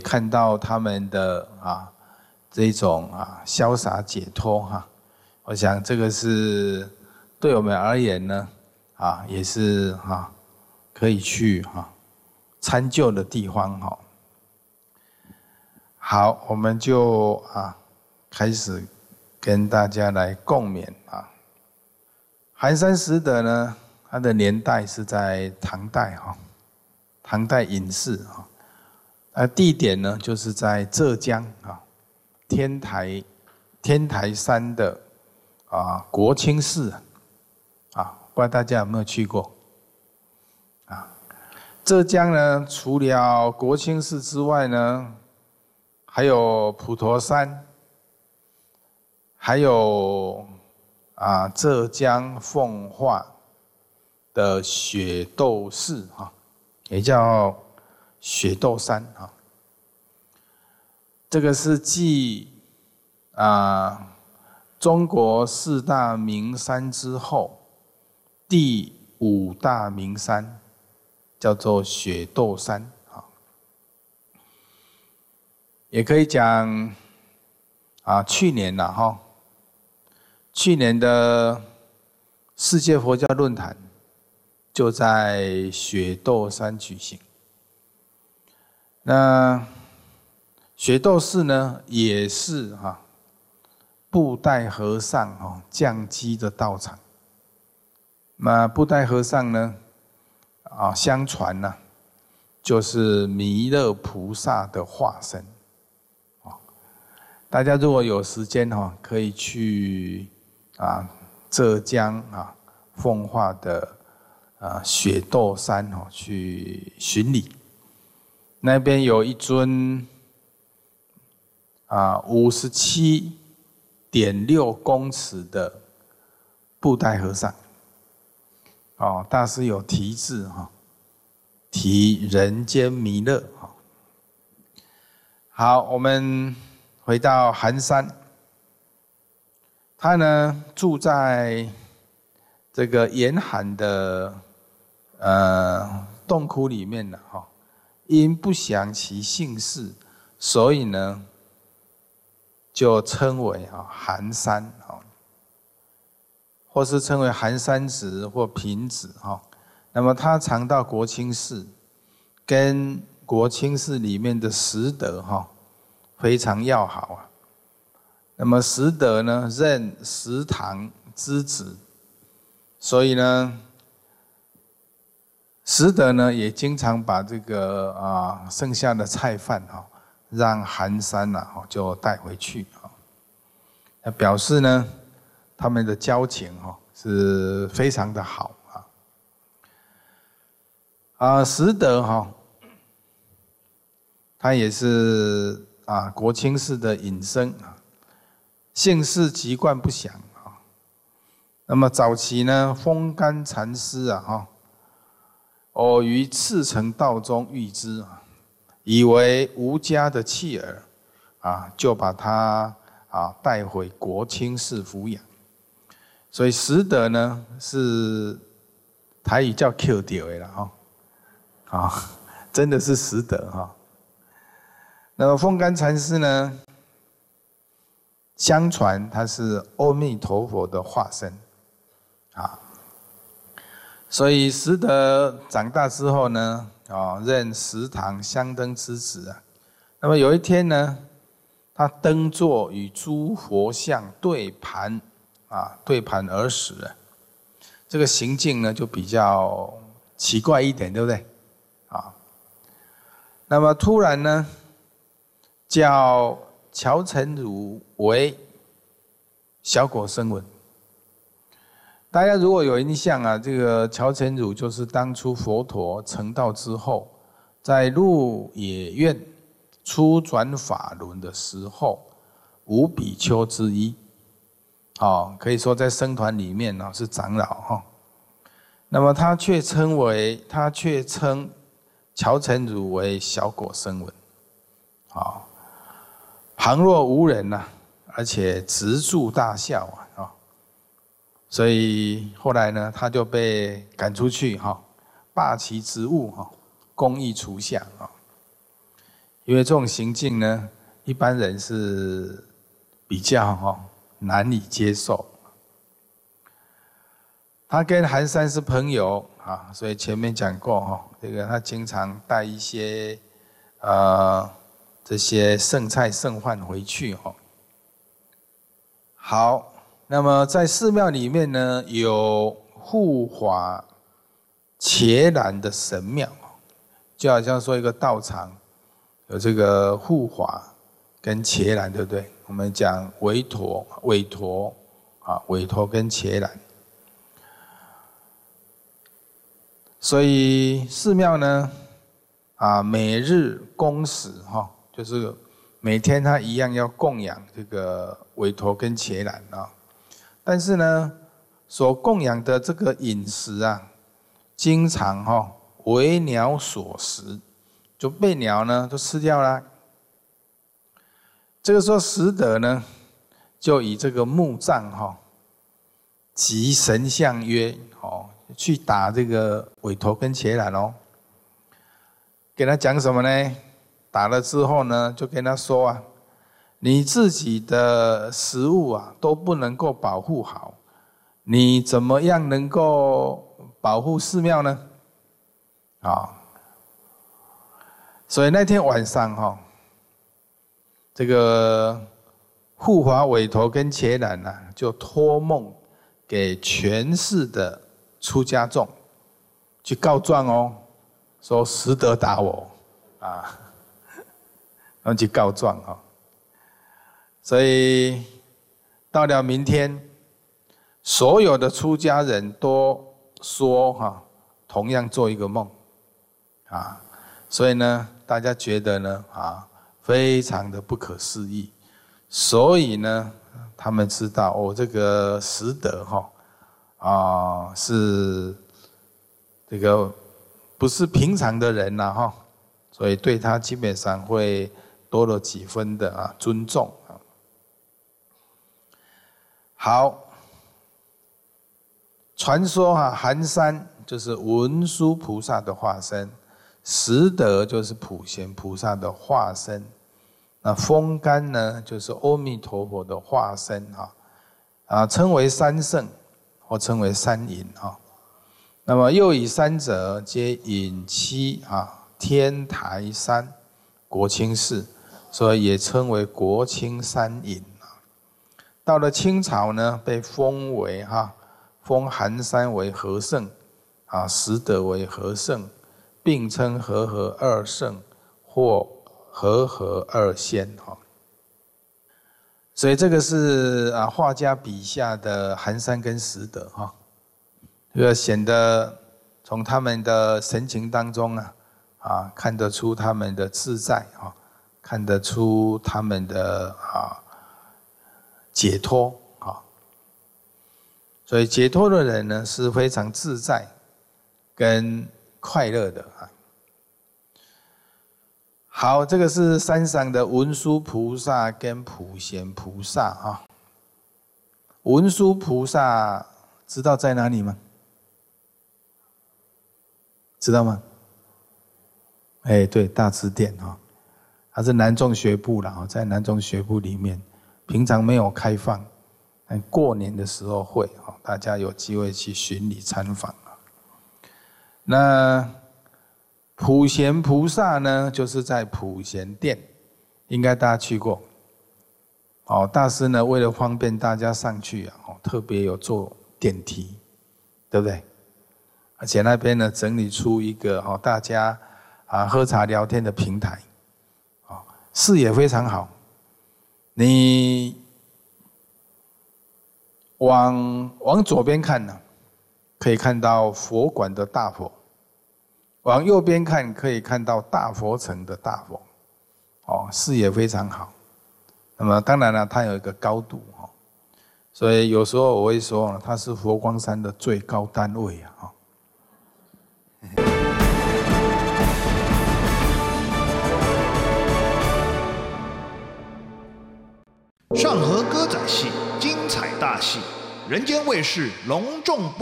看到他们的这种潇洒解脱我想这个是对我们而言呢也是可以去参究的地方好，我们就开始跟大家来共勉寒山拾得呢，它的年代是在唐代唐代隐士地点呢就是在浙江天台山的国清寺不知道大家有没有去过浙江呢，除了国清寺之外呢，还有普陀山，还有浙江奉化的雪窦寺也叫雪窦山这个是继中国四大名山之后第5大名山，叫做雪窦山也可以讲去年去年的世界佛教论坛就在雪窦山举行。那雪窦寺呢，也是布袋和尚降基的道场。那布袋和尚呢，相传呢，就是弥勒菩萨的化身。大家如果有时间可以去浙江奉化的雪窦山去巡礼。那边有一尊57.6公尺的布袋和尚大师有题字题人间弥勒好，我们回到寒山，他呢住在这个严寒的洞窟里面因不详其姓氏，所以呢就称为寒山或是称为寒山子或平子那么他常到国清寺，跟国清寺里面的拾得非常要好那么拾得呢任食堂之子，所以呢拾得呢也经常把这个剩下的菜饭让寒山就带回去表示呢他们的交情是非常的好拾得他也是国清寺的隐僧姓氏籍贯不详那么早期呢，风干禅师偶于赤城道中遇之以为吴家的弃儿就把他带回国清寺抚养。所以拾得呢是台语叫 Q 掉的啦真的是拾得那么风干禅师呢，相传他是阿弥陀佛的化身所以拾得长大之后呢任食堂香灯之子那么有一天呢，他登座与诸佛像对盘而食这个行径呢就比较奇怪一点，对不对那么突然呢，叫乔成儒为小果声闻。大家如果有印象这个乔成儒就是当初佛陀成道之后，在鹿野苑初转法轮的时候5比丘之一可以说在僧团里面是长老那么他却称乔成儒为小果声闻旁若无人而且直住大笑所以后来呢，他就被赶出去罢其职务公益除下因为这种行径呢，一般人是比较难以接受。他跟寒山是朋友啊，所以前面讲过这个他经常带一些这些剩菜剩饭回去好，那么在寺庙里面呢，有护法伽蓝的神庙，就好像说一个道场有这个护法跟伽蓝，对不对？我们讲韦陀跟伽蓝。所以寺庙呢，每日供食就是每天他一样要供养这个韦陀跟伽蓝但是呢，所供养的这个饮食经常为鸟所食，就被鸟呢都吃掉了。这个时候拾得呢，就以这个木杖即神像曰去打这个韦陀跟伽蓝给他讲什么呢？打了之后呢，就跟他说你自己的食物都不能够保护好，你怎么样能够保护寺庙呢？所以那天晚上这个护法韦陀跟伽蓝就托梦给全寺的出家众去告状说拾得打我然后去告状所以到了明天，所有的出家人都说同样做一个梦所以呢，大家觉得呢非常的不可思议，所以呢，他们知道这个拾得是这个不是平常的人所以对他基本上会多了几分的尊重好，传说寒山就是文殊菩萨的化身，拾得就是普贤菩萨的化身，那风干呢就是阿弥陀佛的化身称为三圣或称为三隐那么又以三者皆隐栖天台山国清寺，所以也称为国清三隐到了清朝呢，被封为封寒山为和圣拾得为和圣，并称和合二圣或和合二仙所以这个是画家笔下的寒山跟拾得这个显得从他们的神情当中看得出他们的自在看得出他们的解脱所以解脱的人呢是非常自在跟快乐的好，这个是山上的文殊菩萨跟普贤菩萨文殊菩萨知道在哪里吗？知道吗？对，大智殿它是南众学部啦在南众学部里面，平常没有开放，但过年的时候会大家有机会去巡礼参访那普贤菩萨呢，就是在普贤殿，应该大家去过大师呢为了方便大家上去特别有做电梯，对不对？而且那边呢整理出一个大家喝茶聊天的平台视野非常好，你往左边看呢，可以看到佛馆的大佛，往右边看可以看到大佛城的大佛视野非常好。那么当然了，它有一个高度所以有时候我会说它是佛光山的最高单位上河歌仔戏精彩大戏，人间卫视隆重播